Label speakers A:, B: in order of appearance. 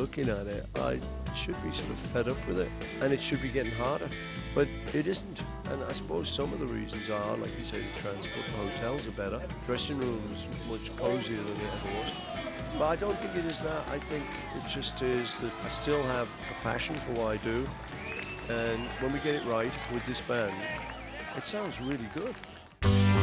A: looking at it, I should be sort of fed up with it, and it should be getting harder. But it isn't, and I suppose some of the reasons are, like you say, the transport, the hotels are better, dressing rooms much cosier than it ever was. But I don't think it is that. I think it just is that I still have a passion for what I do, and when we get it right with this band, it sounds really good.